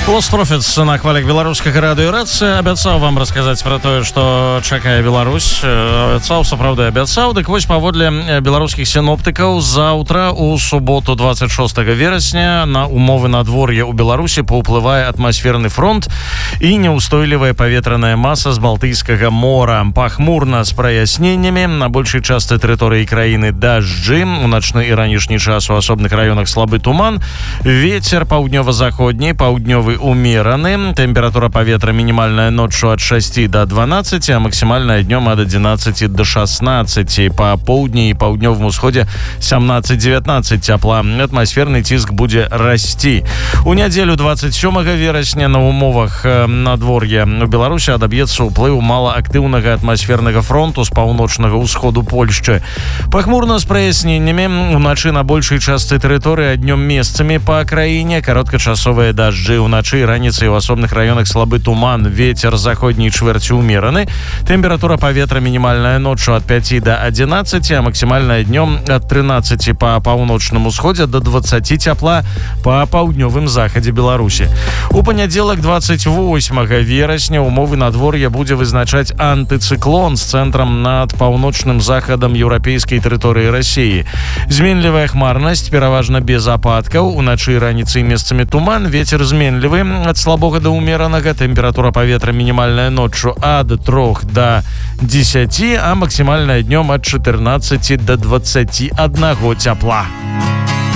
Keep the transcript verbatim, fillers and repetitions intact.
Lost Prophets на хвалях беларускага радыёрацыі абяцаў вам расказаць пра тое, што чакае Беларусь. Абяцаў, сапраўды абяцаў. Дык вось, паводле беларускіх сіноптыкаў, заўтра у суботу двадцать шостага верасня на умовы надвор'я ў Беларусі паўплывае атмасферны фронт і няўстойлівая паветраная маса з Балтыйскага мора. Пахмурна з праясненнямі, на большай частцы тэрыторыі краіны дажджы, у начны і ранішні час у асобных раёнах слабы туман, вецер паўднёва-заходні, паўднёвы умераны, тэмпература паветра мінімальная ноччу ад шасці да дванаццаці, а максімальная днём ад адзінаццаці да шаснаццаці. Па поўдні і паўднёвым усходзе сямнаццаць дзевятнаццаць цяпла. Атмасферны ціск будзе расці. У нядзелю двадцать сёмага верасня на умовах надвор'я у Беларусі адаб'ецца ўплыў малаактыўнага атмасфернага фронту з паўночнага ўсходу Польшчы. Пахмурна з праясненнямі, уначы на большай частцы тэрыторыі, а днём месцамі па краіне кароткачасовыя дажджы. Уначы і раніцай у асобных раёнах слабы туман, вецер заходняй чвэрці умераны, тэмпература паветра мінімальная ноччу ад пяці да адзінаццаці, а максімальная днём ад трынаццаці па паўночным усходзе да дваццаці цяпла па паўднёвым захадзе Беларусі. У панядзелак двадцать восьмага верасня умовы надвор'я будзе вызначаць антыцыклон з цэнтрам над паўночным захадам еўрапейскай тэрыторыі Расіі. Зменлівая хмарнасць, пераважна без ападкаў, уначы і раніцай месцамі туман, вецер зменлівы ад слабога да умеранага, тэмпература паветра мінімальная ноччу ад трох да дзесяці, а максімальная днём ад чатырнаццаці да дваццаці аднаго цяпла.